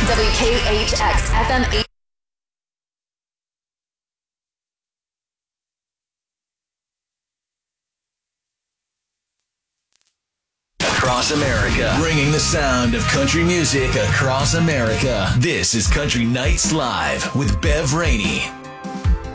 WKHX FM. Across America, bringing the sound of country music across America. This is Country Nights Live with Bev Rainey.